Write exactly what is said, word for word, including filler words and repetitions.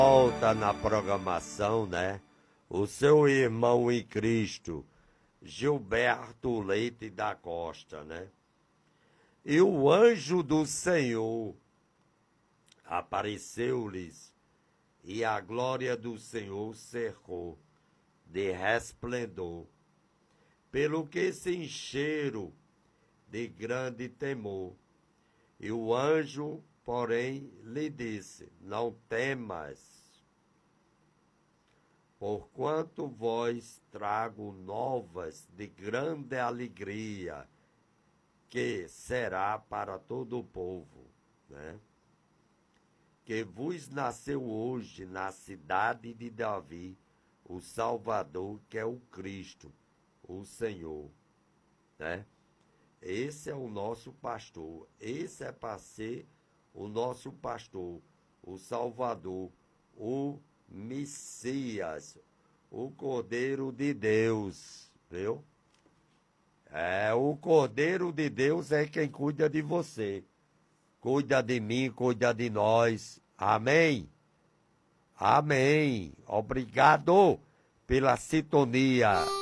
Volta na programação, né? O seu irmão em Cristo, Gilberto Leite da Costa, né? E o anjo do Senhor apareceu-lhes, e a glória do Senhor cercou de resplendor, pelo que se encheram de grande temor. E o anjo, porém, lhe disse: não temas, porquanto vos trago novas de grande alegria, que será para todo o povo, né? Que vos nasceu hoje na cidade de Davi o Salvador, que é o Cristo, o Senhor, né? Esse é o nosso pastor, esse é para ser o nosso pastor, o Salvador, o Messias, o Cordeiro de Deus, viu? É, o Cordeiro de Deus é quem cuida de você, cuida de mim, cuida de nós, amém? Amém, obrigado pela sintonia.